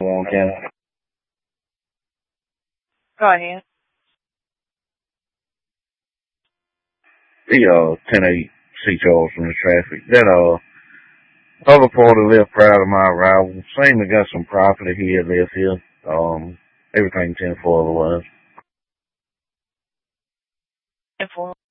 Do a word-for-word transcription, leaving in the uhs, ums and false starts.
Warren County. Go ahead. The uh ten eight C charge from the traffic. That uh other party left prior to my arrival. Seemed to got some property he had left here. Um everything ten four otherwise. ten four.